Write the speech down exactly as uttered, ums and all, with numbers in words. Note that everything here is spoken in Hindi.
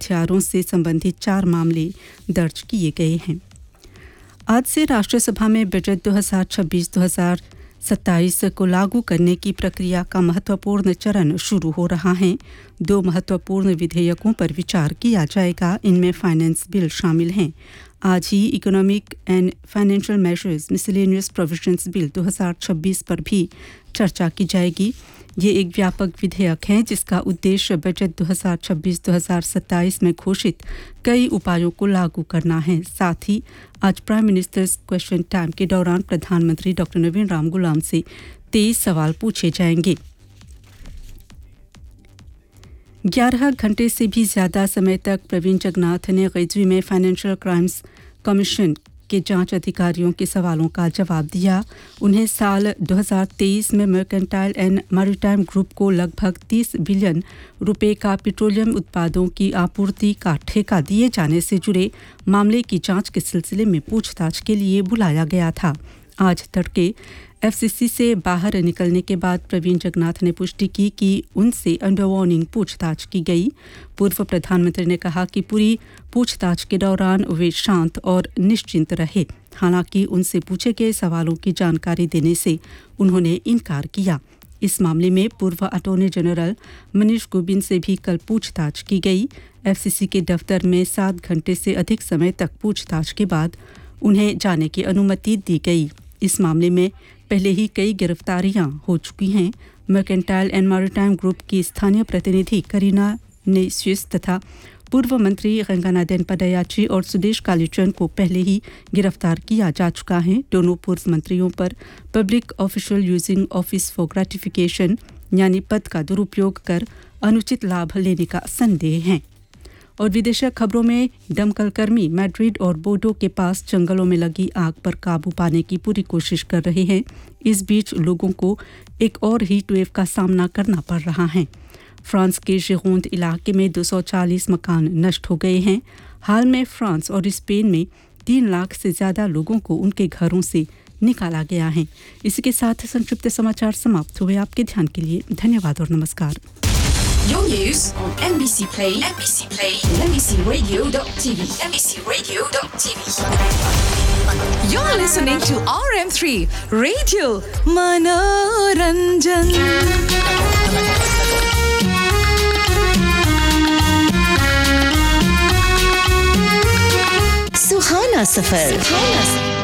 हथियारों से संबंधित चार मामले दर्ज किए गए हैं। आज से राष्ट्रसभा में बजट दो हज़ार छब्बीस दो हज़ार सत्ताईस को लागू करने की प्रक्रिया का महत्वपूर्ण चरण शुरू हो रहा है। दो महत्वपूर्ण विधेयकों पर विचार किया जाएगा। इनमें फाइनेंस बिल शामिल हैं। आज ही economic and financial measures miscellaneous provisions bill दो हज़ार छब्बीस पर भी चर्चा की जाएगी। ये एक व्यापक विधेयक है जिसका उद्देश्य बजट दो हज़ार छब्बीस दो हज़ार सत्ताईस में घोषित कई उपायों को लागू करना है। साथ ही आज प्राइम मिनिस्टर्स क्वेश्चन टाइम के दौरान प्रधानमंत्री डॉक्टर नवीन राम गुलाम से तेईस सवाल पूछे जाएंगे। ग्यारह घंटे से भी ज़्यादा समय तक प्रवीण जगन्नाथ ने गैजवी में फाइनेंशियल क्राइम्स कमीशन के जांच अधिकारियों के सवालों का जवाब दिया। उन्हें साल दो हज़ार तेईस में मर्केंटाइल एंड मैरीटाइम ग्रुप को लगभग तीस बिलियन रुपए का पेट्रोलियम उत्पादों की आपूर्ति का ठेका दिए जाने से जुड़े मामले की जांच के सिलसिले में पूछताछ के लिए बुलाया गया था। आज तड़के एफसीसी से बाहर निकलने के बाद प्रवीण जगन्नाथ ने पुष्टि की कि उनसे अंडर वार्निंग पूछताछ की गई। पूर्व प्रधानमंत्री ने कहा कि पूरी पूछताछ के दौरान वे शांत और निश्चिंत रहे। हालांकि उनसे पूछे गए सवालों की जानकारी देने से उन्होंने इनकार किया। इस मामले में पूर्व अटॉर्नी जनरल मनीष गोबिंद से भी कल पूछताछ की गई। एफसीसी के दफ्तर में सात घंटे से अधिक समय तक पूछताछ के बाद उन्हें जाने की अनुमति दी गई। इस मामले में पहले ही कई गिरफ्तारियां हो चुकी हैं। मर्केंटाइल एंड मैरीटाइम ग्रुप की स्थानीय प्रतिनिधि करीना नेस्विस तथा पूर्व मंत्री गंगानाथन पदयाची और सुदेश कालीचंद को पहले ही गिरफ्तार किया जा चुका है। दोनों पूर्व मंत्रियों पर public official using office for gratification यानी पद का दुरुपयोग कर अनुचित लाभ लेने का संदेह है। और विदेशी खबरों में दमकल कर्मी मैड्रिड और बोर्डो के पास जंगलों में लगी आग पर काबू पाने की पूरी कोशिश कर रहे हैं। इस बीच लोगों को एक और हीट वेव का सामना करना पड़ रहा है। फ्रांस के गिरोंड इलाके में दो सौ चालीस मकान नष्ट हो गए हैं। हाल में फ्रांस और स्पेन में तीन लाख से ज़्यादा लोगों को उनके घरों से निकाला गया है। इसी के साथ संक्षिप्त समाचार समाप्त हुए। आपके ध्यान के लिए धन्यवाद और नमस्कार। Your news on M B C Play, M B C Play, M B C Radio dot T V, M B C Radio dot T V. You're listening to R M three Radio Manoranjan. Suhana suffer